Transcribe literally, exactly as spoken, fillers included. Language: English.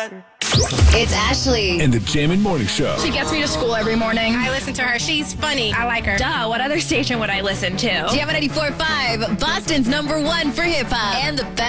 It's Ashley. And the Jammin' Morning Show. She gets me to school every morning. I listen to her. She's funny. I like her. Duh, what other station would I listen to? Jam ninety-four point five, Boston's number one for hip hop. And the best.